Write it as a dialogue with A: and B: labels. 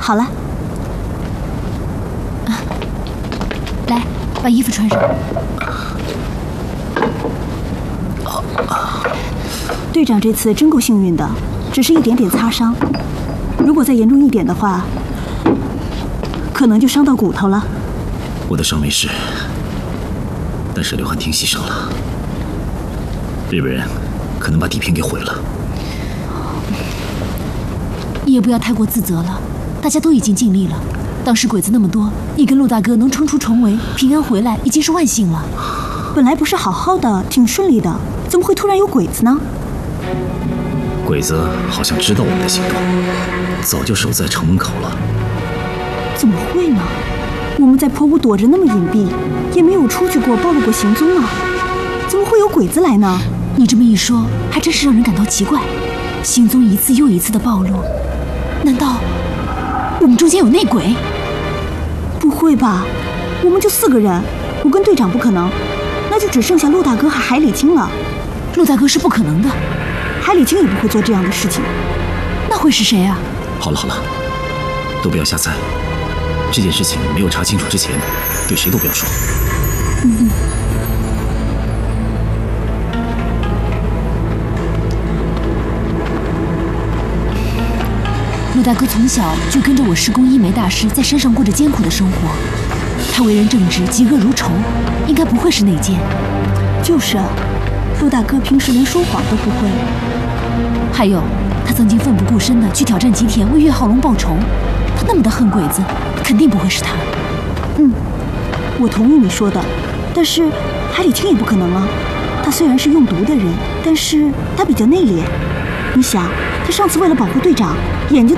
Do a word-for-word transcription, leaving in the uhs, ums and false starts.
A: 好了，
B: 啊，来，把衣服穿上。
A: 队长这次真够幸运的，只是一点点擦伤。如果再严重一点的话，可能就伤到骨头了。
C: 我的伤没事，但是刘汉廷牺牲了，日本人可能把底片给毁了。
B: 你也不要太过自责了，大家都已经尽力了。当时鬼子那么多，你跟陆大哥能冲出重围，平安回来，已经是万幸了。
A: 本来不是好好的，挺顺利的，怎么会突然有鬼子呢？
C: 鬼子好像知道我们的行动，早就守在城门口了。
A: 怎么会呢？我们在坡屋躲着那么隐蔽，也没有出去过，暴露过行踪啊，怎么会有鬼子来呢？
B: 你这么一说，还真是让人感到奇怪。行踪一次又一次的暴露，难道我们中间有内鬼？
A: 不会吧，我们就四个人，我跟队长不可能，那就只剩下陆大哥和海里清了。
B: 陆大哥是不可能的，
A: 海里清也不会做这样的事情。
B: 那会是谁啊？
C: 好了好了，都不要瞎猜。这件事情没有查清楚之前，对谁都不要说。
A: 嗯。
B: 陆大哥从小就跟着我师公一梅大师在山上过着艰苦的生活，他为人正直，嫉恶如仇，应该不会是内奸。
A: 就是，陆大哥平时连说谎都不会。
B: 还有，他曾经奋不顾身的去挑战吉田，为岳浩龙报仇。他那么的恨鬼子，肯定不会是他。
A: 嗯，我同意你说的，但是海里清也不可能啊。他虽然是用毒的人，但是他比较内敛。你想，他上次为了保护队长，眼睛